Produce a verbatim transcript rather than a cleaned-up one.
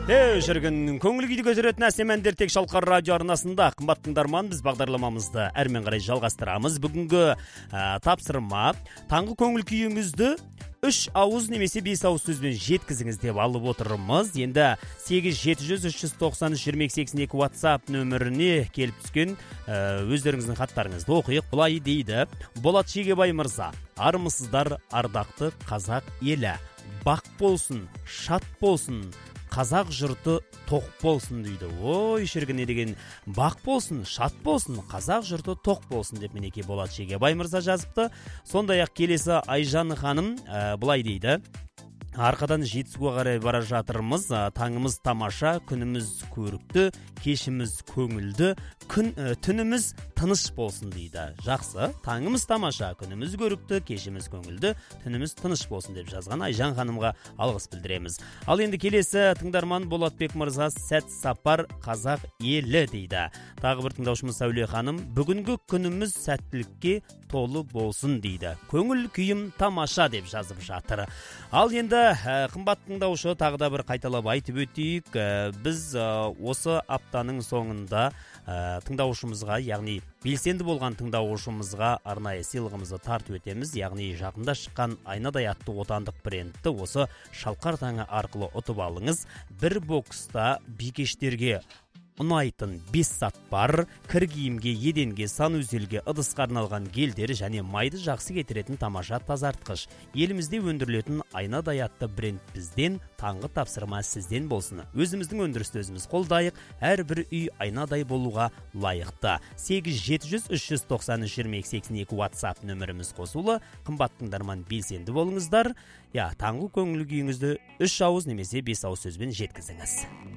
Эй, жүргін, көңіл күйді көтеретін әсем әндер тек Шалқар радио арнасында. Қымбат тыңдарман, біз бағдарламамызды әрмен қарай жалғастырамыз. Бүгінгі ә, тапсырма таңғы көңіл күйіңізді үш ауыз немесе бес ауыз сөзбен жеткізіңіз деп алып отырмыз. Енді сегіз жеті жүз үш жүз тоқсан үш жиырма екі сексен екі WhatsApp нөміріне келіп түскен ә, өздеріңіздің хаттарыңызды оқиық. Бұлай дейді: Болат Шегебай мырза, армысыздар ардақты қазақ елі. Бақ болсын, шат болсын, қазақ жұрты тоқ болсын дейді. Ой, шіргіне деген бақ болсын, шат болсын, қазақ жұрты тоқ болсын деп мінеке Болат Шегебай мырза жазыпты. Сондай-ақ келесі Айжан ханым ә, бұлай дейді: арқадан жетісуға қарай бара жатырмыз. Таңымыз тамаша, күніміз көрікті, кешіміз көңілді, күн ә, түніміз тыныш болсын дейді. Жақсы, таңымыз тамаша, күніміз көрікті, кешіміз көңілді, түніміз тыныш болсын деп жазған Айжан ханымға алғыс білдіреміз. Ал енді келесі тыңдарман Болатбек мырза, сәт сапар қазақ елі дейді. Тағы бір тыңдаушымыз Сәуле ханым: бүгінгі күніміз сәттілікке толы болсын дейді. Көңіл күйім тамаша деп жазып жатыр. Ал енді ә, қымбат тыңдаушы, тағы да бір қайталап айтып өтейік. Ә, біз ә, осы аптаның соңында ә, тыңдаушымызға, яғни белсенді болған тыңдаушымызға арнайы сыйлығымызды тартып өтеміз. Яғни жақында шыққан Айнадай атты отандық брендті осы Шалқар таңы арқылы ұтып алыңыз. Бір бокста бикештерге ұнайтын бес сат бар, кір киімге, еденге, санузелге, ыдысқа арналған гелдер және майды жақсы кетіретін тамаша тазартқыш. Елімізде өндірілетін Айнадай атты бренд бізден, таңғы тапсырма сізден болсын. Өзіміздің өндірісті өзіміз қолдайық, әрбір үй Айнадай болуға лайықты. сегіз жеті жүз үш жүз тоқсан үш жиырма екі сексен екі WhatsApp нөміріміз қосулы. Қымбат тыңдарман, белсенді болыңыздар. Я, таңғы көңіл күйіңізді үш ауыз немесе бес ауыз сөзбен жеткізіңіз.